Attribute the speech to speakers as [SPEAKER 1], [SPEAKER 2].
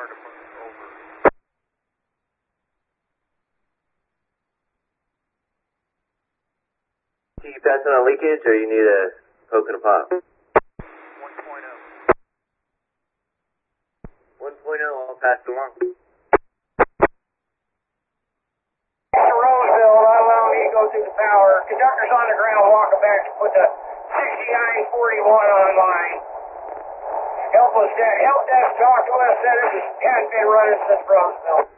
[SPEAKER 1] Do you pass on a leakage or you need a poke and a pop? 1.0. 1.0, I'll pass it along.
[SPEAKER 2] Roseville, not allowing me to go through the power. Conductor's on the ground, walking back to put the 6941 online. Help desk talked to us, said it hadn't been running since Roseville.